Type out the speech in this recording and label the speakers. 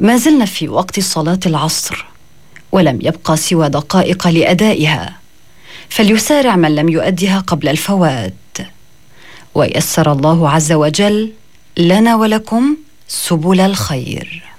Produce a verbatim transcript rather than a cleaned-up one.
Speaker 1: ما زلنا في وقت صلاة العصر، ولم يبقى سوى دقائق لأدائها، فليسارع من لم يؤدها قبل الفوات. ويسر الله عز وجل لنا ولكم سبل الخير.